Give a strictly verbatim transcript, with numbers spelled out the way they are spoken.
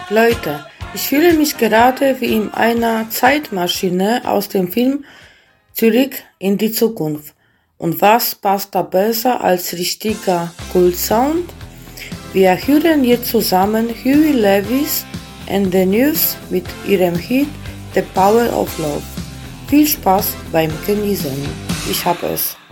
Leute, ich fühle mich gerade wie in einer Zeitmaschine aus dem Film Zurück in die Zukunft. Und was passt da besser als richtiger Kultsound? Wir hören jetzt zusammen Huey Lewis and the News mit ihrem Hit The Power of Love. Viel Spaß beim Genießen. Ich hab es.